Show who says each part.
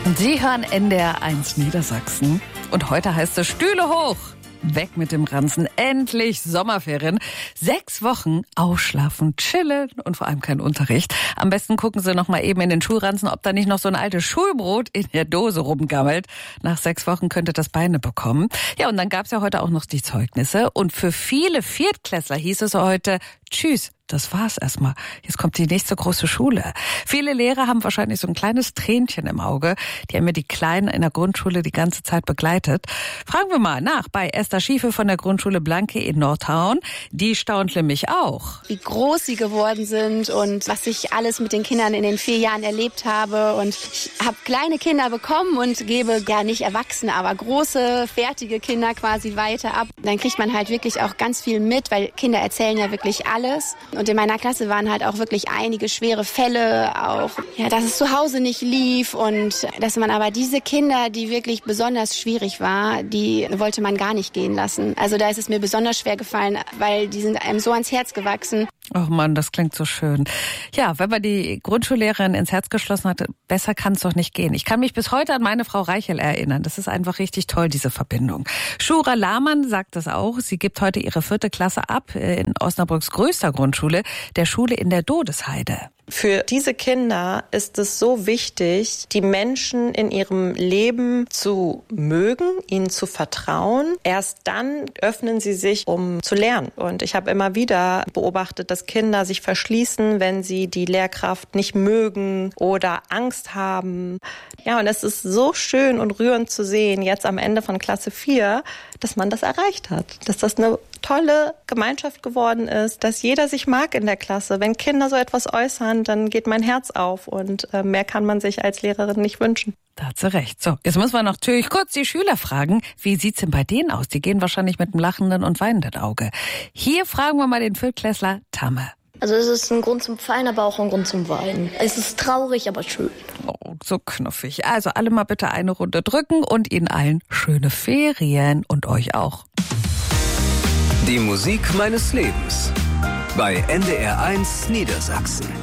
Speaker 1: Sie hören NDR1 Niedersachsen und heute heißt es Stühle hoch. Weg mit dem Ranzen, endlich Sommerferien. 6 Wochen ausschlafen, chillen und vor allem kein Unterricht. Am besten gucken Sie noch mal eben in den Schulranzen, ob da nicht noch so ein altes Schulbrot in der Dose rumgammelt. Nach 6 Wochen könnte das Beine bekommen. Ja, und dann gab's ja heute auch noch die Zeugnisse. Und für viele Viertklässler hieß es heute, tschüss. Das war's erstmal. Jetzt kommt die nächste große Schule. Viele Lehrer haben wahrscheinlich so ein kleines Tränchen im Auge. Die haben ja die Kleinen in der Grundschule die ganze Zeit begleitet. Fragen wir mal nach bei Esther Schiefe von der Grundschule Blanke in Nordhausen. Die staunt nämlich auch.
Speaker 2: Wie groß sie geworden sind und was ich alles mit den Kindern in den 4 Jahren erlebt habe. Und ich habe kleine Kinder bekommen und gebe ja nicht Erwachsene, aber große, fertige Kinder quasi weiter ab. Dann kriegt man halt wirklich auch ganz viel mit, weil Kinder erzählen ja wirklich alles. Und in meiner Klasse waren halt auch wirklich einige schwere Fälle, auch ja, dass es zu Hause nicht lief und dass man aber diese Kinder, die wirklich besonders schwierig war, die wollte man gar nicht gehen lassen. Also da ist es mir besonders schwer gefallen, weil die sind einem so ans Herz gewachsen.
Speaker 1: Oh Mann, das klingt so schön. Ja, wenn man die Grundschullehrerin ins Herz geschlossen hat, besser kann es doch nicht gehen. Ich kann mich bis heute an meine Frau Reichel erinnern. Das ist einfach richtig toll, diese Verbindung. Shura Lahmann sagt das auch. Sie gibt heute ihre 4. Klasse ab in Osnabrücks größter Grundschule, der Schule in der Dodesheide.
Speaker 3: Für diese Kinder ist es so wichtig, die Menschen in ihrem Leben zu mögen, ihnen zu vertrauen. Erst dann öffnen sie sich, um zu lernen. Und ich habe immer wieder beobachtet, dass Kinder sich verschließen, wenn sie die Lehrkraft nicht mögen oder Angst haben. Ja, und es ist so schön und rührend zu sehen, jetzt am Ende von Klasse 4, dass man das erreicht hat. Dass das eine tolle Gemeinschaft geworden ist, dass jeder sich mag in der Klasse. Wenn Kinder so etwas äußern, dann geht mein Herz auf und mehr kann man sich als Lehrerin nicht wünschen.
Speaker 1: Da hat sie recht. So, jetzt müssen wir natürlich kurz die Schüler fragen, wie sieht's denn bei denen aus? Die gehen wahrscheinlich mit einem lachenden und weinenden Auge. Hier fragen wir mal den Viertklässler Tamme.
Speaker 4: Also es ist ein Grund zum Feiern, aber auch ein Grund zum Weinen. Es ist traurig, aber schön.
Speaker 1: Oh, so knuffig. Also alle mal bitte eine Runde drücken und Ihnen allen schöne Ferien und euch auch.
Speaker 5: Die Musik meines Lebens bei NDR1 Niedersachsen.